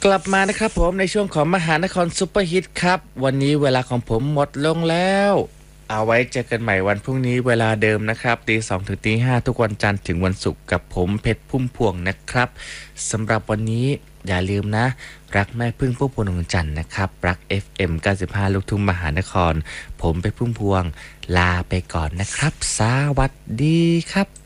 กลับมานะครับผมในช่วงของมหานครซุปเปอร์ฮิตครับวันนี้เวลาของผมหมดลงแล้วเอาไว้เจอกันใหม่วันพรุ่งนี้เวลาเดิมนะครับตี 2ถึงตี 5ทุกวันจันทร์ถึงวันศุกร์กับผมเพชรพุ่มพวงนะครับสำหรับวันนี้อย่าลืมนะรักแม่พึ่งพุ่มพวงดวงจันทร์นะครับรัก FM 95ลูกทุ่งมหานครผมเพชรพุ่มพวงลาไปก่อนนะครับสวัสดีครับ